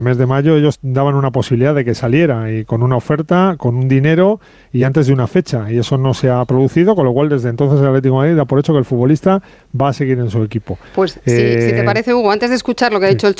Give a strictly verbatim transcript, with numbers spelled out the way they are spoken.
mes de mayo ellos daban una posibilidad de que saliera y con una oferta, con un dinero y antes de una fecha, y eso no se ha producido, con lo cual desde entonces el Atlético de Madrid da por hecho que el futbolista va a seguir en su equipo. Pues eh, sí, si te parece, Hugo, antes de escuchar lo que ha sí. dicho el